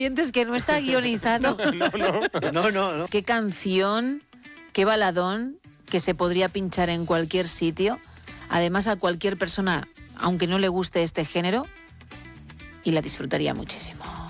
Sientes que no está guionizado. No. Qué canción, qué baladón que se podría pinchar en cualquier sitio. Además, a cualquier persona, aunque no le guste este género, y la disfrutaría muchísimo.